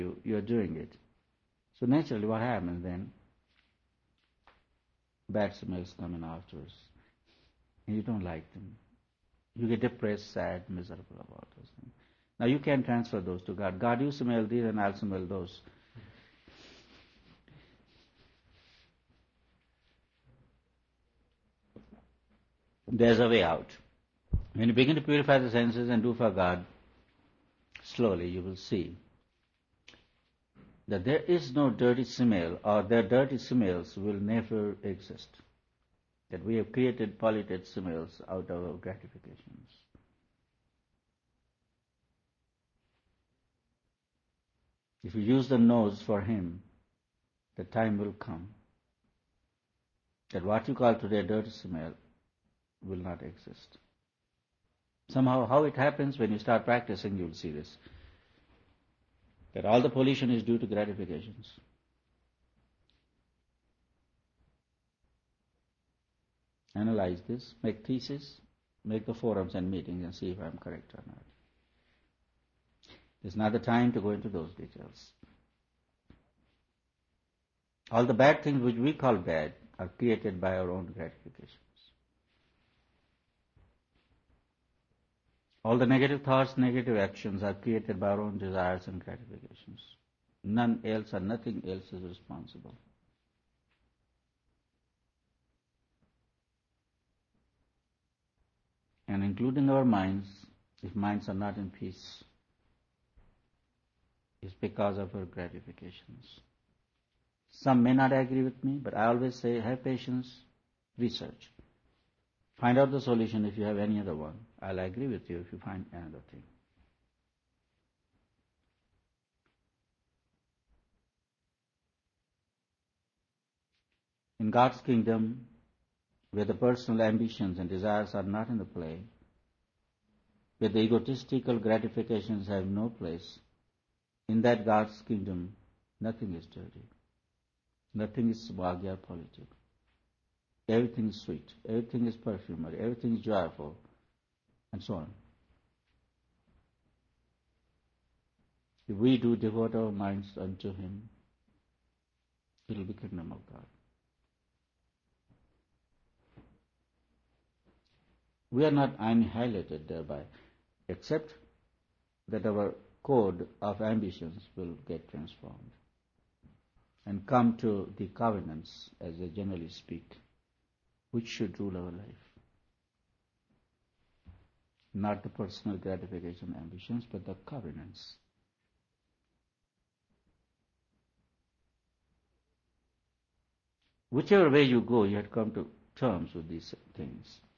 you're doing it. So naturally what happens then? Bad smells come in afterwards. And you don't like them. You get depressed, sad, miserable about those things. Now you can transfer those to God. God, you smell these and I'll smell those. There's a way out. When you begin to purify the senses and do for God, slowly you will see that there is no dirty smell, or their dirty smells will never exist. That we have created polluted smells out of our gratifications. If you use the nose for Him, the time will come that what you call today dirty smell will not exist. Somehow, how it happens, when you start practicing, you'll see this. That all the pollution is due to gratifications. Analyze this, make thesis, make the forums and meetings and see if I'm correct or not. It's not the time to go into those details. All the bad things which we call bad are created by our own gratifications. All the negative thoughts, negative actions are created by our own desires and gratifications. None else or nothing else is responsible. And including our minds, if minds are not in peace, it's because of our gratifications. Some may not agree with me, but I always say, have patience, research. Find out the solution if you have any other one. I'll agree with you if you find another thing. In God's kingdom, where the personal ambitions and desires are not in the play, where the egotistical gratifications have no place, in that God's kingdom, nothing is dirty. Nothing is svagya politic. Everything is sweet. Everything is perfumery. Everything is joyful. And so on. If we do devote our minds unto Him, it will be kingdom of God. We are not annihilated thereby, except that our code of ambitions will get transformed and come to the covenants, as they generally speak, which should rule our life. Not the personal gratification ambitions, but the covenants. Whichever way you go, you have to come to terms with these things.